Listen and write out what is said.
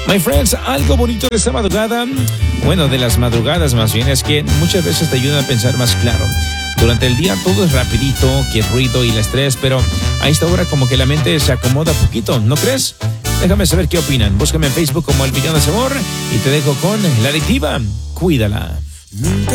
My friends, algo bonito de esta madrugada, bueno, de las madrugadas más bien, es que muchas veces te ayudan a pensar más claro. Durante el día todo es rapidito, que el ruido y el estrés, pero a esta hora como que la mente se acomoda poquito, ¿no crees? Déjame saber qué opinan. Búscame en Facebook como El Millón de Sabor y te dejo con La Adictiva. Cuídala. Nunca